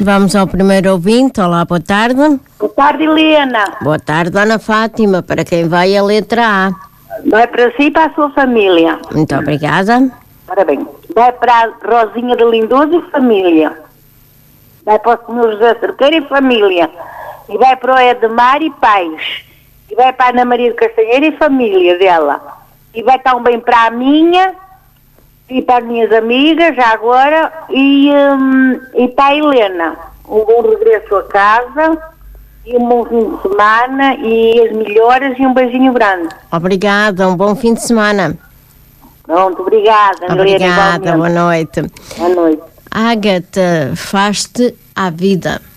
Vamos ao primeiro ouvinte. Olá, boa tarde. Boa tarde, Helena. Boa tarde, Dona Fátima. Para quem vai a letra A? Vai para si e para a sua família. Muito obrigada. Parabéns. Vai para a Rosinha de Lindoso e família. Vai para o Sr. José Cerqueira e família. E vai para o Edmar e pais. E vai para a Ana Maria de Castanheira e família dela. E vai também para a minha e para as minhas amigas, já agora, e para a Helena. Um bom regresso a casa e um bom fim de semana e as melhoras e um beijinho grande. Obrigada, um bom fim de semana. Pronto, obrigada. Obrigada, Helena, boa noite. boa noite. Ágata, faz-te à vida.